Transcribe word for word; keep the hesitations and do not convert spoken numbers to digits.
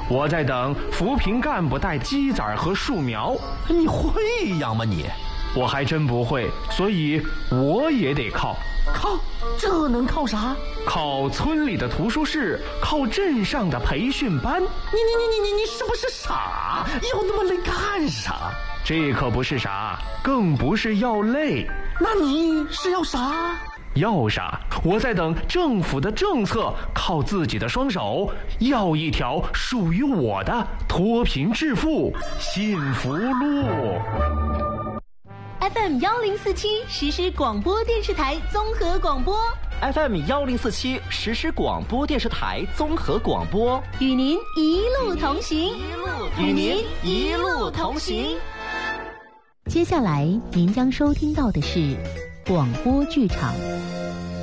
我在等扶贫干部带鸡仔和树苗。 你会养吗你？ 我还真不会，所以我也得靠。 靠？这能靠啥？ 靠村里的图书室，靠镇上的培训班。 你你你你你你是不是傻？要那么累干啥？ 这可不是啥，更不是要累。 那你是要啥？ 要啥？我在等政府的政策，靠自己的双手，要一条属于我的脱贫致富幸福路。 F M 幺零四七实时广播电视台综合广播 ，F M 幺零四七实时广播电视台综合广播， 与您一路同行， 与您一路同行。 接下来您将收听到的是广播剧场。